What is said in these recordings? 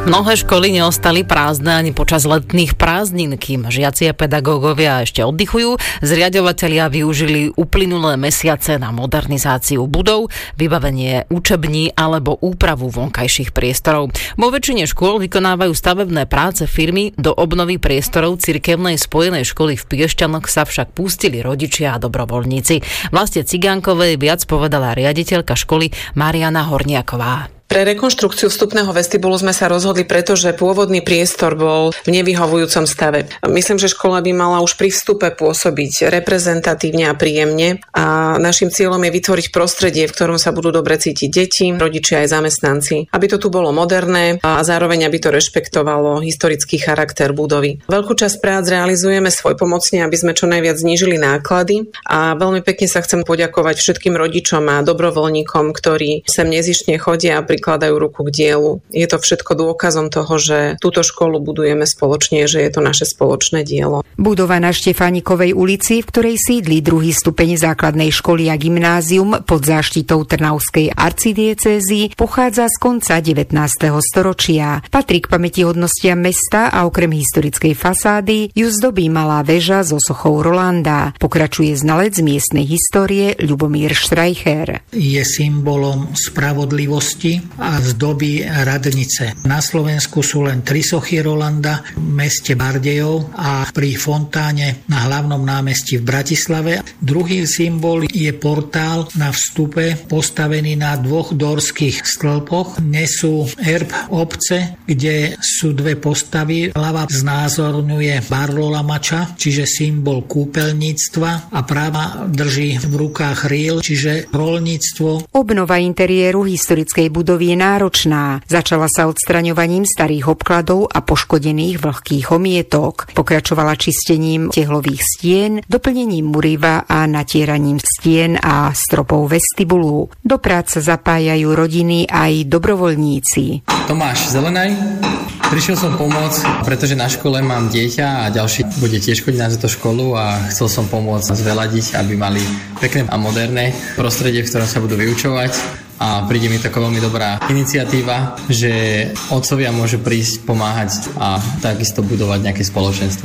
Mnohé školy neostali prázdne ani počas letných prázdnin, kým žiaci a pedagógovia ešte oddychujú. Zriaďovatelia využili uplynulé mesiace na modernizáciu budov, vybavenie učební alebo úpravu vonkajších priestorov. Vo väčšine škôl vykonávajú stavebné práce firmy, do obnovy priestorov cirkevnej spojenej školy v Piešťanoch sa však pustili rodičia a dobrovoľníci. Vlastne Cigánkovej viac povedala riaditeľka školy Mariana Horniaková. Pre rekonštrukciu vstupného vestibulu sme sa rozhodli, pretože pôvodný priestor bol v nevyhovujúcom stave. Myslím, že škola by mala už pri vstupe pôsobiť reprezentatívne a príjemne a našim cieľom je vytvoriť prostredie, v ktorom sa budú dobre cítiť deti, rodičia aj zamestnanci. Aby to tu bolo moderné a zároveň aby to rešpektovalo historický charakter budovy. Veľkú časť prác realizujeme svojpomocne, aby sme čo najviac znížili náklady a veľmi pekne sa chcem poďakovať všetkým rodičom a dobrovoľníkom, ktorí sem nezištne chodia a prikladajú ruku k dielu. Je to všetko dôkazom toho, že túto školu budujeme spoločne, že je to naše spoločné dielo. Budova na Štefánikovej ulici, v ktorej sídli druhý stupeň základnej školy a gymnázium pod záštitou Trnavskej arcidiecézy, pochádza z konca 19. storočia. Patrí k pamätihodnostiam mesta a okrem historickej fasády ju zdobí malá väža so sochou Rolanda. Pokračuje znalec miestnej histórie Ľubomír Štreicher. Je symbolom spravodlivosti a zdobí radnice. Na Slovensku sú len 3 sochy Rolanda v meste Bardejov a pri fontáne na hlavnom námestí v Bratislave. Druhý symbol je portál na vstupe postavený na 2 dorských stĺpoch. Nesú erb obce, kde sú 2 postavy. Ľava znázorňuje Barlola mača, čiže symbol kúpeľníctva a práva drží v rukách rýl, čiže roľníctvo. Obnova interiéru historickej budovy je náročná. Začala sa odstraňovaním starých obkladov a poškodených vlhkých omietok. Pokračovala čistením tehlových stien, doplnením muriva a natieraním stien a stropov vestibulu. Do práce zapájajú rodiny aj dobrovoľníci. Tomáš Zelenaj. Prišiel som pomôcť, pretože na škole mám dieťa a ďalší bude tiež chodiť na túto školu a chcel som pomôcť zveladiť, aby mali pekné a moderné prostredie, v ktorom sa budú vyučovať. A príde mi taká veľmi dobrá iniciatíva, že otcovia môžu prísť pomáhať a takisto budovať nejaké spoločenstvo.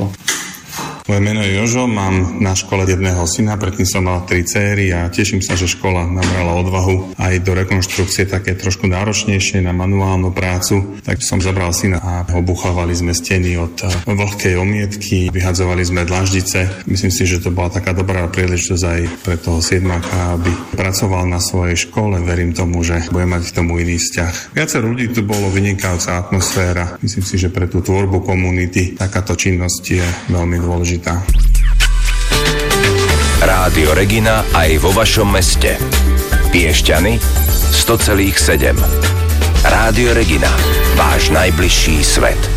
Moje meno je Jožo, mám na škole jedného syna, predtým som mal 3 céry a teším sa, že škola nabrala odvahu aj do rekonštrukcie také trošku náročnejšie na manuálnu prácu. Tak som zabral syna a obuchávali sme steny od vlhkej omietky, vyhadzovali sme dlaždice. Myslím si, že to bola taká dobrá príležitosť aj pre toho siedmaka, aby pracoval na svojej škole. Verím tomu, že bude mať k tomu iný vzťah. Viacero ľudí tu bolo, vynikajúca atmosféra. Myslím si, že pre tú tvorbu komunity takáto činnosť je veľmi dôležitá. Rádio Regina aj vo vašom meste. Piešťany 100,7. Rádio Regina, váš najbližší svet.